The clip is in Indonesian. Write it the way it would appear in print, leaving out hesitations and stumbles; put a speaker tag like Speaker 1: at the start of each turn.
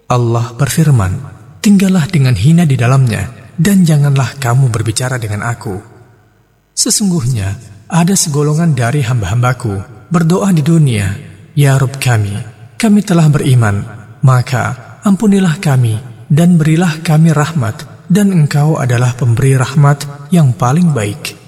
Speaker 1: Allah berfirman, tinggallah dengan hina di dalamnya, dan janganlah kamu berbicara dengan aku. Sesungguhnya ada segolongan dari hamba-hambaku berdoa di dunia, ya Rabb kami telah beriman, maka ampunilah kami dan berilah kami rahmat, dan Engkau adalah pemberi rahmat yang paling baik.